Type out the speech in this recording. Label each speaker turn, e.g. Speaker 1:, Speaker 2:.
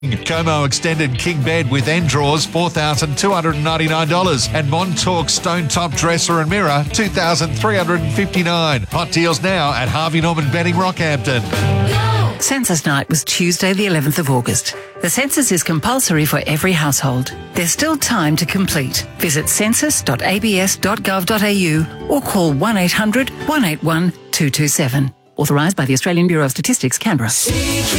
Speaker 1: Como extended king bed with end drawers, $4,299. And Montauk stone top dresser and mirror, $2,359. Hot deals now at Harvey Norman Bedding, Rockhampton.
Speaker 2: Census night was Tuesday the 11th of August. The census is compulsory for every household. There's still time to complete. Visit census.abs.gov.au or call 1800 181 227. Authorised by the Australian Bureau of Statistics, Canberra.